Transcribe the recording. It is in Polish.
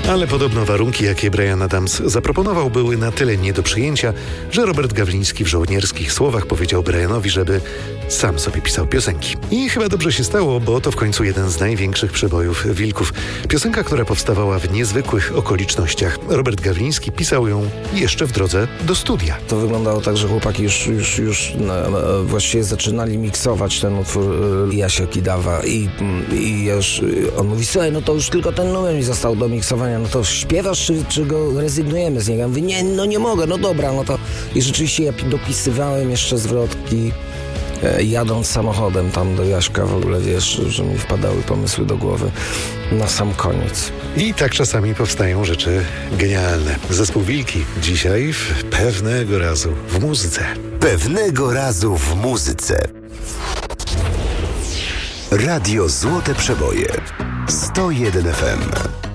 Ale podobno warunki, jakie Bryan Adams zaproponował, były na tyle nie do przyjęcia, że Robert Gawliński w żołnierskich słowach powiedział Bryanowi, żeby sam sobie pisał piosenki. I chyba dobrze się stało, bo to w końcu jeden z największych przebojów Wilków. Piosenka, która powstawała w niezwykłych okolicznościach. Robert Gawliński pisał ją jeszcze w drodze do studia. To wyglądało tak, że chłopaki już właściwie zaczynali miksować ten utwór Jasia Kidawa i już on mówi, słuchaj, no to już tylko ten numer mi został do miksowania, no to śpiewasz, czy go rezygnujemy z niego? Ja mówię, nie mogę, no dobra, no to... I rzeczywiście ja dopisywałem jeszcze zwrotki, jadąc samochodem tam do Jaśka, w ogóle wiesz, że mi wpadały pomysły do głowy na sam koniec. I tak czasami powstają rzeczy genialne. Zespół Wilki dzisiaj pewnego razu w muzyce. Pewnego razu w muzyce. Radio Złote Przeboje 101 FM.